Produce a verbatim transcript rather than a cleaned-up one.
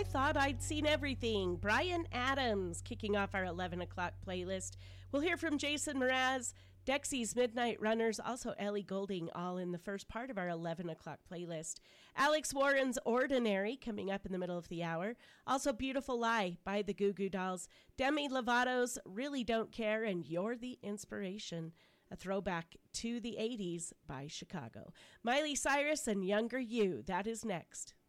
I Thought I'd Seen Everything. Bryan Adams kicking off our eleven o'clock playlist. We'll hear from Jason Mraz, Dexy's Midnight Runners, also Ellie Goulding, all in the first part of our eleven o'clock playlist. Alex Warren's Ordinary coming up in the middle of the hour. Also Beautiful Lie by the Goo Goo Dolls. Demi Lovato's Really Don't Care and You're the Inspiration. A throwback to the eighties by Chicago. Miley Cyrus and Younger You. That is next.